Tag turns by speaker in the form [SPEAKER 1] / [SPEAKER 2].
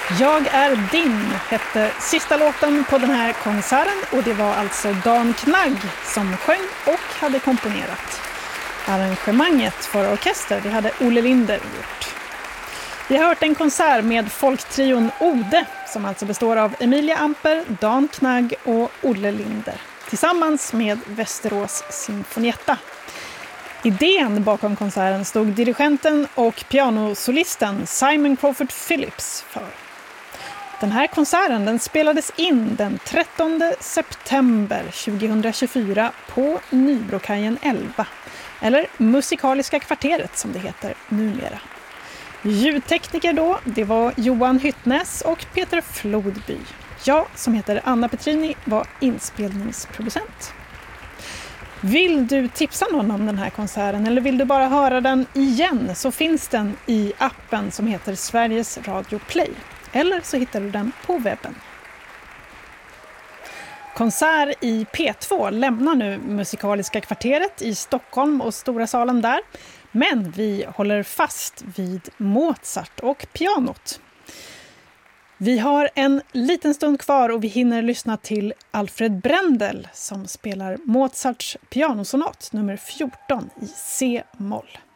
[SPEAKER 1] Jag är din hette sista låten på den här konserten och det var alltså Dan Knagg som sjöng och hade komponerat. Arrangemanget för orkester det hade Olle Linder gjort. Vi har hört en konsert med folktrion Ode som alltså består av Emilia Amper, Dan Knagg och Olle Linder tillsammans med Västerås Sinfonietta. Idén bakom konserten stod dirigenten och pianosolisten Simon Crawford Phillips för. Den här konserten den spelades in den 13 september 2024 på Nybrokajen 11, eller Musikaliska kvarteret som det heter numera. Ljudtekniker då, det var Johan Hyttnäs och Peter Flodby. Jag som heter Anna Petrini var inspelningsproducent. Vill du tipsa någon om den här konserten eller vill du bara höra den igen så finns den i appen som heter Sveriges Radio Play. Eller så hittar du den på webben. Konsert i P2 lämnar nu Musikaliska kvarteret i Stockholm och Stora salen där. Men vi håller fast vid Mozart och pianot. Vi har en liten stund kvar och vi hinner lyssna till Alfred Brendel som spelar Mozarts pianosonat nummer 14 i C-moll.